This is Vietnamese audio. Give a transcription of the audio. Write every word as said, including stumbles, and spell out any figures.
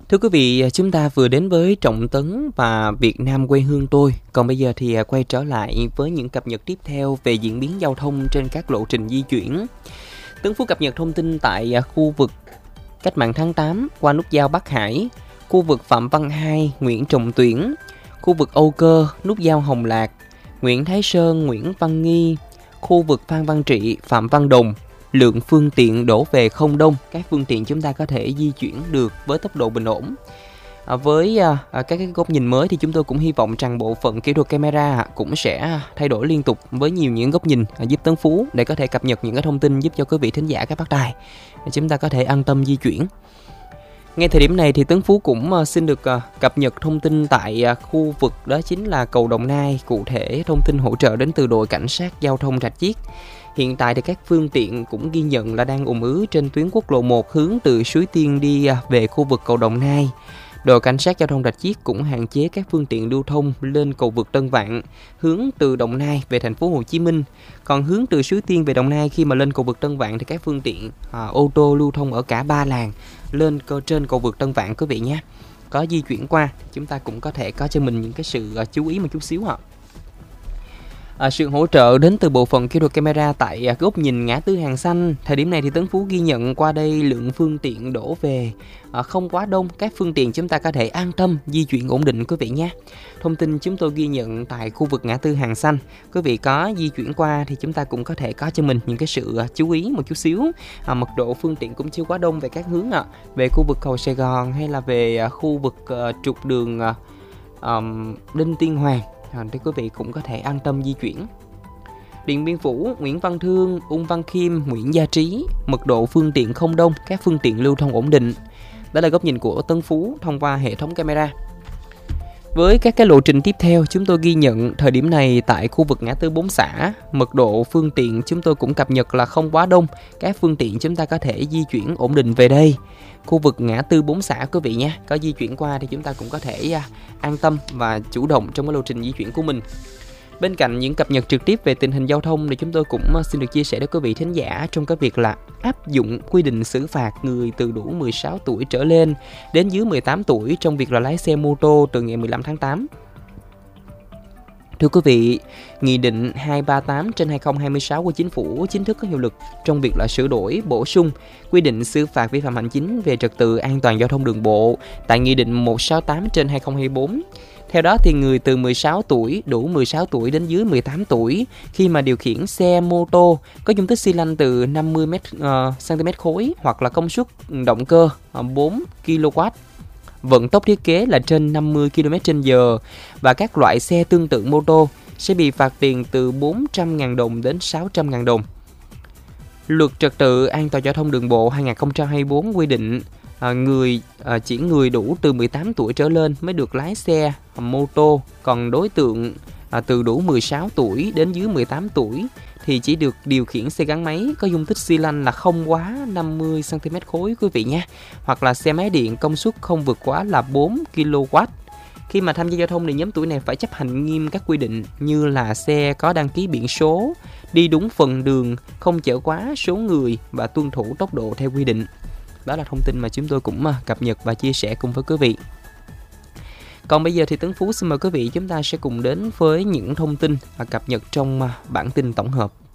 Thưa quý vị, chúng ta vừa đến với Trọng Tấn và Việt Nam quê hương tôi. Còn bây giờ thì quay trở lại với những cập nhật tiếp theo về diễn biến giao thông trên các lộ trình di chuyển. Tấn Phú cập nhật thông tin tại khu vực Cách mạng tháng tám qua nút giao Bắc Hải, khu vực Phạm Văn Hai, Nguyễn Trọng Tuyển, khu vực Âu Cơ, nút giao Hồng Lạc, Nguyễn Thái Sơn, Nguyễn Văn Nghi, khu vực Phan Văn Trị, Phạm Văn Đồng. Lượng phương tiện đổ về không đông, các phương tiện chúng ta có thể di chuyển được với tốc độ bình ổn. À, với à, các cái góc nhìn mới thì chúng tôi cũng hy vọng rằng bộ phận kỹ thuật camera cũng sẽ thay đổi liên tục với nhiều những góc nhìn à, giúp Tấn Phú để có thể cập nhật những cái thông tin giúp cho quý vị thính giả các bác tài chúng ta có thể an tâm di chuyển. Ngay thời điểm này thì Tấn Phú cũng uh, xin được uh, cập nhật thông tin tại uh, khu vực đó chính là cầu Đồng Nai. Cụ thể thông tin hỗ trợ đến từ đội cảnh sát giao thông Rạch Chiếc. Hiện tại thì các phương tiện cũng ghi nhận là đang ùn ứ trên tuyến quốc lộ một hướng từ Suối Tiên đi uh, về khu vực cầu Đồng Nai. Đội cảnh sát giao thông Rạch Chiếc cũng hạn chế các phương tiện lưu thông lên cầu vượt Tân Vạn hướng từ Đồng Nai về thành phố Hồ Chí Minh. Còn hướng từ Suối Tiên về Đồng Nai khi mà lên cầu vượt Tân Vạn thì các phương tiện à, ô tô lưu thông ở cả ba làn lên cơ trên cầu vượt Tân Vạn quý vị nhé. Có di chuyển qua chúng ta cũng có thể có cho mình những cái sự uh, chú ý một chút xíu ạ. À, sự hỗ trợ đến từ bộ phận kỹ thuật camera tại à, góc nhìn ngã tư Hàng Xanh. Thời điểm này thì Tấn Phú ghi nhận qua đây lượng phương tiện đổ về à, không quá đông. Các phương tiện chúng ta có thể an tâm di chuyển ổn định quý vị nhé. Thông tin chúng tôi ghi nhận tại khu vực ngã tư Hàng Xanh. Quý vị có di chuyển qua thì chúng ta cũng có thể có cho mình những cái sự à, chú ý một chút xíu. À, mật độ phương tiện cũng chưa quá đông về các hướng ạ. À. Về khu vực cầu Sài Gòn hay là về à, khu vực à, trục đường à, um, Đinh Tiên Hoàng. Thì quý vị cũng có thể an tâm di chuyển. Điện Biên Phủ, Nguyễn Văn Thương, Ung Văn Khiêm, Nguyễn Gia Trí, mật độ phương tiện không đông, các phương tiện lưu thông ổn định. Đó là góc nhìn của Tấn Phú thông qua hệ thống camera. Với các cái lộ trình tiếp theo, chúng tôi ghi nhận thời điểm này tại khu vực ngã tư Bốn Xã, mật độ phương tiện chúng tôi cũng cập nhật là không quá đông, các phương tiện chúng ta có thể di chuyển ổn định về đây. Khu vực ngã tư Bốn Xã quý vị nhé, có di chuyển qua thì chúng ta cũng có thể uh, an tâm và chủ động trong cái lộ trình di chuyển của mình. Bên cạnh những cập nhật trực tiếp về tình hình giao thông thì chúng tôi cũng uh, xin được chia sẻ đến quý vị thính giả trong cái việc là áp dụng quy định xử phạt người từ đủ mười sáu tuổi trở lên đến dưới mười tám tuổi trong việc là lái xe mô tô từ ngày mười lăm tháng tám. Thưa quý vị, Nghị định hai ba tám trên hai không hai sáu của Chính phủ chính thức có hiệu lực trong việc là sửa đổi, bổ sung quy định xử phạt vi phạm hành chính về trật tự an toàn giao thông đường bộ tại Nghị định một sáu tám trên hai không hai tư. Theo đó thì người từ mười sáu tuổi, đủ mười sáu tuổi đến dưới mười tám tuổi khi mà điều khiển xe mô tô có dung tích xi lanh từ năm mươi xăng ti mét khối hoặc là công suất động cơ bốn ki lô oát, vận tốc thiết kế là trên năm mươi ki lô mét trên giờ và các loại xe tương tự mô tô sẽ bị phạt tiền từ bốn trăm nghìn đồng đến sáu trăm nghìn đồng. Luật trật tự an toàn giao thông đường bộ hai không hai tư quy định à, người à, chỉ người đủ từ mười tám tuổi trở lên mới được lái xe à, mô tô, còn đối tượng à, từ đủ mười sáu tuổi đến dưới mười tám tuổi thì chỉ được điều khiển xe gắn máy có dung tích xi lanh là không quá năm mươi xăng ti mét khối quý vị nhé, hoặc là xe máy điện công suất không vượt quá là bốn ki lô oát. Khi mà tham gia giao thông thì nhóm tuổi này phải chấp hành nghiêm các quy định như là xe có đăng ký biển số, đi đúng phần đường, không chở quá số người và tuân thủ tốc độ theo quy định. Đó là thông tin mà chúng tôi cũng cập nhật và chia sẻ cùng với quý vị. Còn bây giờ thì Tấn Phú xin mời quý vị chúng ta sẽ cùng đến với những thông tin cập nhật trong bản tin tổng hợp.